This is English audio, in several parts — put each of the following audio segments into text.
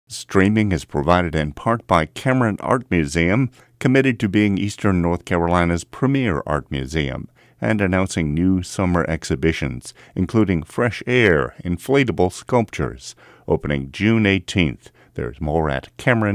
Streaming is provided in part by Cameron Art Museum, committed to being Eastern North Carolina's premier art museum, and announcing new summer exhibitions, including Fresh Air Inflatable Sculptures, opening June 18th. There's more at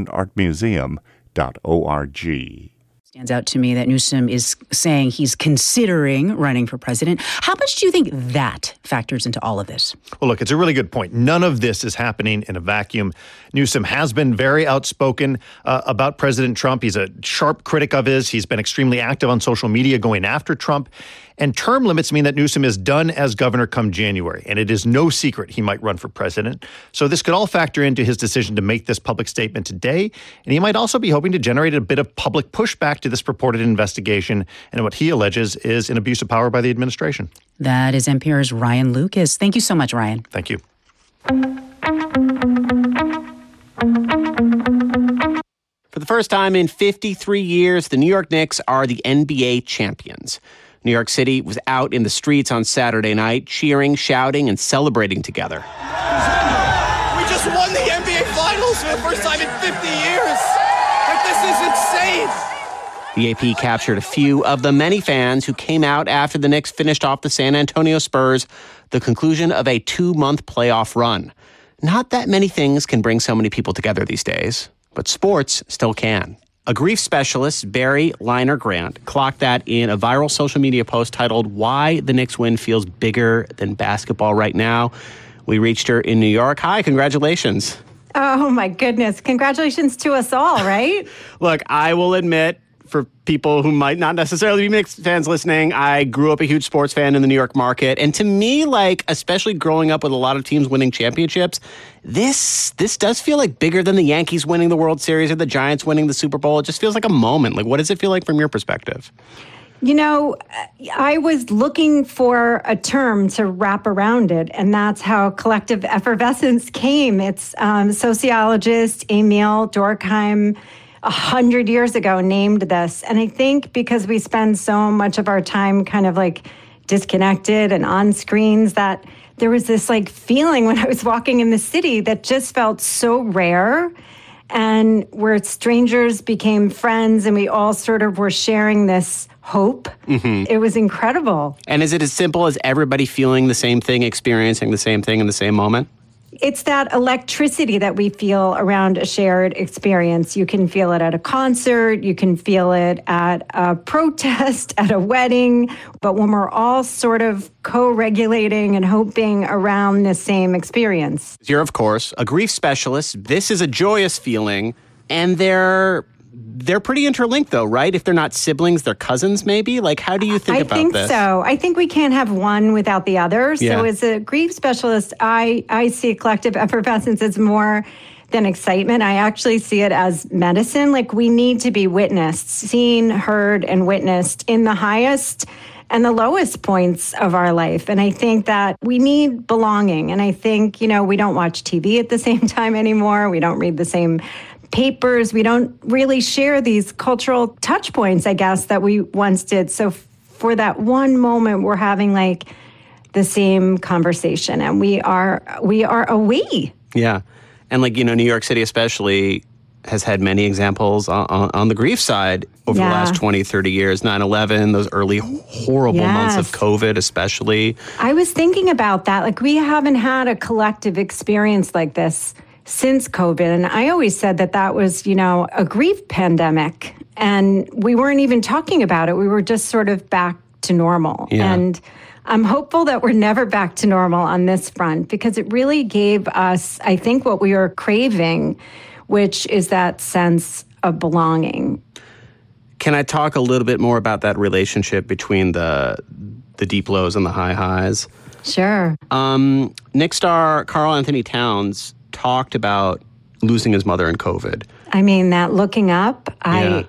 CameronArtMuseum.org. Stands out to me that Newsom is saying he's considering running for president. How much do you think that factors into all of this? Well, look, it's a really good point. None of this is happening in a vacuum. Newsom has been very outspoken about President Trump. He's a sharp critic of his. He's been extremely active on social media going after Trump. And term limits mean that Newsom is done as governor come January. And it is no secret he might run for president. So this could all factor into his decision to make this public statement today. And he might also be hoping to generate a bit of public pushback to this purported investigation and what he alleges is an abuse of power by the administration. That is NPR's Ryan Lucas. Thank you so much, Ryan. Thank you. For the first time in 53 years, the New York Knicks are the NBA champions. New York City was out in the streets on Saturday night, cheering, shouting, and celebrating together. We just won the NBA Finals for the first time in 50 years! Like, this is insane! The AP captured a few of the many fans who came out after the Knicks finished off the San Antonio Spurs, the conclusion of a 2-month playoff run. Not that many things can bring so many people together these days, but sports still can. A grief specialist, Barry Liner Grant, clocked that in a viral social media post titled, "Why the Knicks Win Feels Bigger Than Basketball Right Now." We reached her in New York. Hi, congratulations. Oh, my goodness. Congratulations to us all, right? Look, I will admit, for people who might not necessarily be Knicks fans listening, I grew up a huge sports fan in the New York market. And to me, like, especially growing up with a lot of teams winning championships, this does feel like bigger than the Yankees winning the World Series or the Giants winning the Super Bowl. It just feels like a moment. Like, what does it feel like from your perspective? You know, I was looking for a term to wrap around it, and that's how collective effervescence came. It's sociologist Emil Durkheim 100 years ago named this. And I think because we spend so much of our time kind of like disconnected and on screens, that there was this like feeling when I was walking in the city that just felt so rare, and where strangers became friends and we all sort of were sharing this hope. Mm-hmm. It was incredible. And is it as simple as everybody feeling the same thing, experiencing the same thing in the same moment? It's that electricity that we feel around a shared experience. You can feel it at a concert, you can feel it at a protest, at a wedding, but when we're all sort of co-regulating and hoping around the same experience. You're, of course, a grief specialist. This is a joyous feeling, and they're pretty interlinked, though, right? If they're not siblings, they're cousins, maybe? Like, how do you think about this? I think so. I think we can't have one without the other. Yeah. So as a grief specialist, I see collective effervescence as more than excitement. I actually see it as medicine. Like, we need to be witnessed, seen, heard, and witnessed in the highest and the lowest points of our life. And I think that we need belonging. And I think, you know, we don't watch TV at the same time anymore. We don't read the same papers. We don't really share these cultural touch points, I guess, that we once did. So for that one moment, we're having like the same conversation, and we are a we. Yeah. And like, you know, New York City especially has had many examples on the grief side over the last 20, 30 years. 9/11, those early horrible months of COVID especially. I was thinking about that. Like, we haven't had a collective experience like this since COVID. And I always said that was, you know, a grief pandemic. And we weren't even talking about it. We were just sort of back to normal. Yeah. And I'm hopeful that we're never back to normal on this front, because it really gave us, I think, what we were craving, which is that sense of belonging. Can I talk a little bit more about that relationship between the deep lows and the high highs? Sure. Knicks star Karl Anthony Towns talked about losing his mother in COVID. I mean, that looking up, I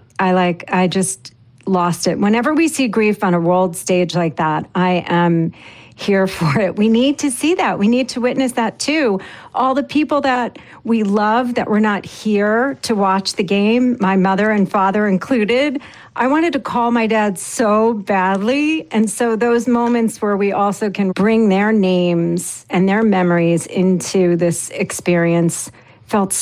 just lost it. Whenever we see grief on a world stage like that, I am here for it. We need to see that. We need to witness that too. All the people that we love that were not here to watch the game, my mother and father included, I wanted to call my dad so badly. And so those moments where we also can bring their names and their memories into this experience felt